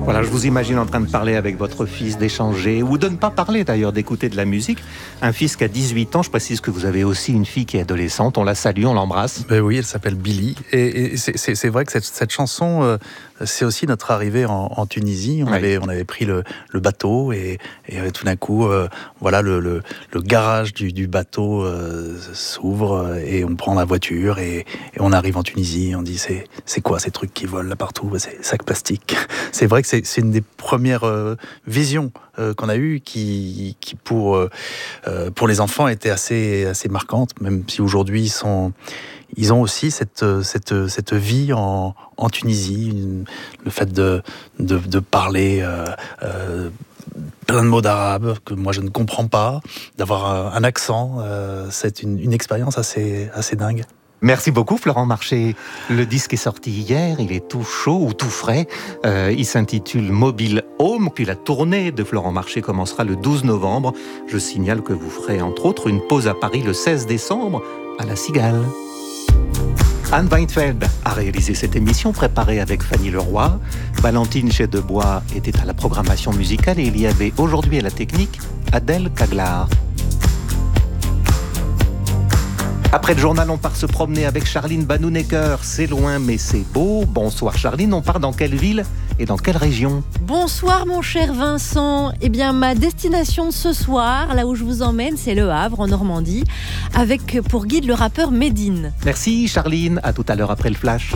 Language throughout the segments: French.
Voilà, je vous imagine en train de parler avec votre fils, d'échanger, ou de ne pas parler d'ailleurs, d'écouter de la musique. Un fils qui a 18 ans, je précise que vous avez aussi une fille qui est adolescente, on la salue, on l'embrasse. Ben oui, elle s'appelle Billy. Et c'est vrai que cette chanson, c'est aussi notre arrivée en Tunisie. On avait pris le bateau et tout d'un coup, voilà, le garage du bateau s'ouvre et on prend la voiture et on arrive en Tunisie. On dit c'est quoi ces trucs qui volent là partout? C'est sacs plastiques. C'est vrai que c'est une des premières visions qu'on a eues qui pour les enfants était assez marquante, même si aujourd'hui ils ont aussi cette vie en Tunisie, le fait de parler plein de mots d'arabe que moi je ne comprends pas, d'avoir un accent, c'est une expérience assez dingue. Merci beaucoup Florent Marché. Le disque est sorti hier, il est tout chaud ou tout frais. Il s'intitule Mobile Home, puis la tournée de Florent Marché commencera le 12 novembre. Je signale que vous ferez entre autres une pause à Paris le 16 décembre à la Cigale. Anne Weinfeld a réalisé cette émission préparée avec Fanny Leroy. Valentine Chedebois était à la programmation musicale et il y avait aujourd'hui à la technique Adèle Caglar. Après le journal, on part se promener avec Charline Banounecker. C'est loin mais c'est beau. Bonsoir Charline, on part dans quelle ville et dans quelle région? Bonsoir mon cher Vincent. Eh bien ma destination ce soir, là où je vous emmène, c'est Le Havre en Normandie, avec pour guide le rappeur Medine. Merci Charline, à tout à l'heure après le flash.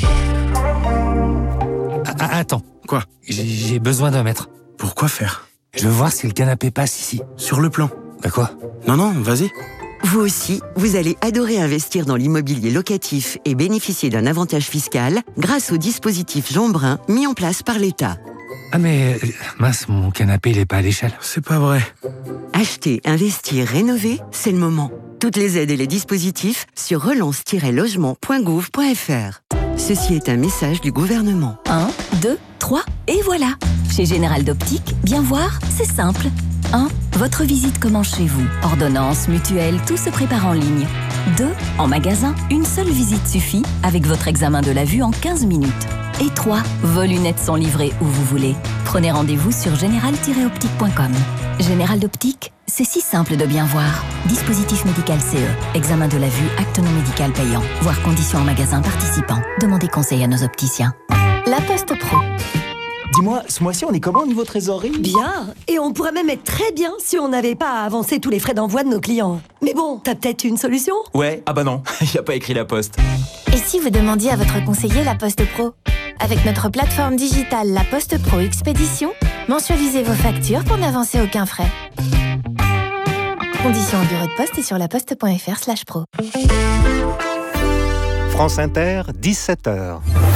Attends. Quoi? J'ai besoin d'un mètre. Pourquoi faire? Je veux voir si le canapé passe ici. Sur le plan. Bah quoi? Non, vas-y. Vous aussi, vous allez adorer investir dans l'immobilier locatif et bénéficier d'un avantage fiscal grâce au dispositif Jean Brun mis en place par l'État. Ah mais, mince, mon canapé il est pas à l'échelle. C'est pas vrai. Acheter, investir, rénover, c'est le moment. Toutes les aides et les dispositifs sur relance-logement.gouv.fr. Ceci est un message du gouvernement. 1, 2, 3, et voilà. Chez Général d'Optique, bien voir, c'est simple. 1. Votre visite commence chez vous. Ordonnance, mutuelle, tout se prépare en ligne. 2. En magasin, une seule visite suffit avec votre examen de la vue en 15 minutes. Et 3. Vos lunettes sont livrées où vous voulez. Prenez rendez-vous sur général-optique.com. Général d'Optique, c'est si simple de bien voir. Dispositif médical CE. Examen de la vue, acte non médical payant. Voir conditions en magasin participant. Demandez conseil à nos opticiens. La Poste Pro. Dis-moi, ce mois-ci, on est comment au niveau trésorerie? Bien, et on pourrait même être très bien si on n'avait pas à avancer tous les frais d'envoi de nos clients. Mais bon, t'as peut-être une solution? Ouais, ah bah non, il n'y a pas écrit La Poste. Et si vous demandiez à votre conseiller La Poste Pro? Avec notre plateforme digitale La Poste Pro Expédition, mensualisez vos factures pour n'avancer aucun frais. Conditions au bureau de poste et sur laposte.fr/pro. France Inter, 17h.